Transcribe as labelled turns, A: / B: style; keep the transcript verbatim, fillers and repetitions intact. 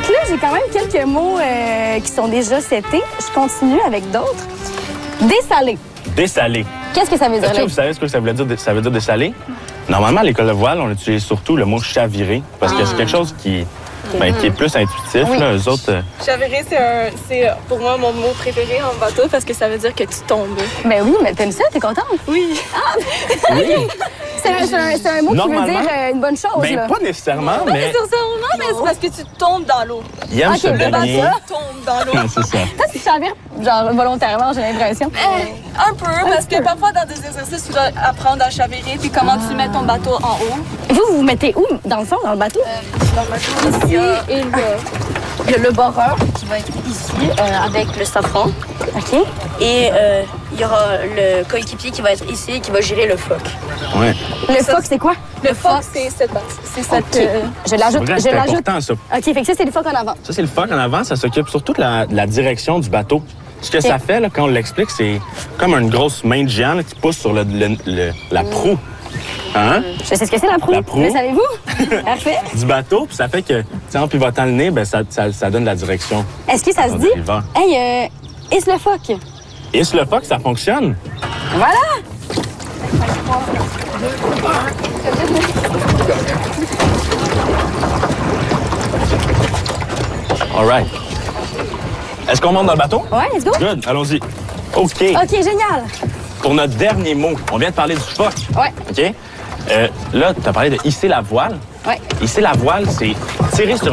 A: là, j'ai quand même quelques mots euh, qui sont déjà setés. Je continue avec d'autres. Dessaler.
B: Dessaler.
A: Qu'est-ce que ça veut dire,
B: Est-ce que
A: là?
B: vous savez ce que ça veut dire, ça veut dire dessaler? Normalement, à l'école de voile, on utilise surtout le mot chavirer parce que c'est quelque chose qui, ben, qui est plus intuitif.
A: Oui.
B: Là, eux autres... euh,
C: Chavirer, c'est un- c'est pour moi mon mot préféré en bateau parce que ça veut dire que tu tombes.
A: Ben oui, mais t'aimes ça? T'es contente?
C: Oui.
B: Oui.
A: C'est un, c'est un- c'est un mot qui veut
B: Normalement,
A: dire euh, une bonne chose,
B: Ben,
A: là.
B: pas nécessairement,
C: Pas
B: mais
C: nécessairement, mais c'est parce que tu tombes dans l'eau.
B: il aime
A: Ok,
B: se
A: le bateau.
B: baigner.
C: Tu tombes dans l'eau.
B: C'est ça.
A: Toi, tu chavires, genre, volontairement, j'ai l'impression.
C: Euh, un peu, parce que parfois dans des exercices, tu dois apprendre à chavirer puis comment tu mets ton bateau en haut.
A: Vous, vous vous mettez où, dans le fond, dans le bateau?
C: Dans le bateau ici et là.
D: Il y a le barreur qui va être ici euh, avec le safran.
A: OK.
D: Et euh, il y aura le coéquipier qui va être ici et qui va gérer le phoque.
B: Ouais.
A: Le phoque, c'est quoi?
C: Le foc, c'est cette base. C'est cette.
A: OK.
C: euh,
A: Je l'ajoute.
B: Bref,
A: Je
B: c'est
A: l'ajoute.
B: important, ça.
A: OK, fait que ça, c'est le phoque en avant.
B: Ça, c'est le phoque en avant. Ça s'occupe surtout de la, de la direction du bateau. Ce que ça fait, là, quand on l'explique, c'est comme une grosse main de géant là, qui pousse sur le, le- le- la proue. Hein?
A: Je sais ce que c'est, la proue.
B: La proue.
A: Le savez-vous? Parfait.
B: Du bateau, puis ça fait que, tu sais, en pivotant le nez, ben, ça, ça, ça donne la direction.
A: Est-ce que ça se
B: Dans
A: dit?
B: le river.
A: Hey, euh, est-ce le phoque?
B: Et sur le phoque, ça fonctionne.
A: Voilà!
B: All right. Est-ce qu'on monte dans le bateau?
A: Ouais, let's go.
B: Good, allons-y. OK.
A: OK, génial.
B: Pour notre dernier mot, on vient de parler du phoque.
A: Ouais.
B: OK? Euh, là, tu as parlé de hisser la voile.
A: Ouais.
B: Hisser la voile, c'est tirer sur